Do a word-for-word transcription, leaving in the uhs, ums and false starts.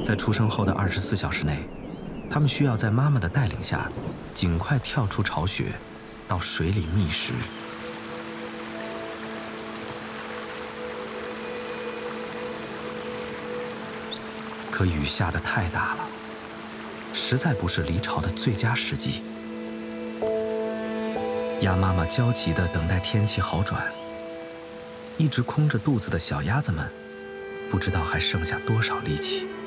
在出生后的二十四小时内，它们需要在妈妈的带领下，尽快跳出巢穴，到水里觅食。可雨下得太大了，实在不是离巢的最佳时机。鸭妈妈焦急地等待天气好转，一直空着肚子的小鸭子们，不知道还剩下多少力气。